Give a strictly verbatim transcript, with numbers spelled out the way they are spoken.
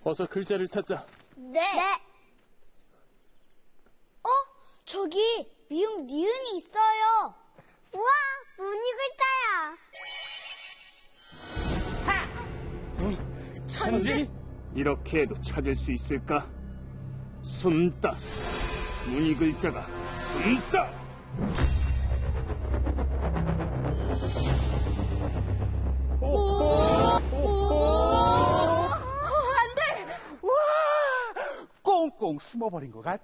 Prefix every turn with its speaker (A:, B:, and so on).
A: 어서 글자를 찾자.
B: 네. 네. 어? 저기 미음 니은이 있어요. 우와, 무늬 글자야.
A: 천지?
C: 이렇게 해도 찾을 수 있을까? 숨다. 무늬 글자가 숨다.
D: 꽁꽁 숨어버린 것 같아.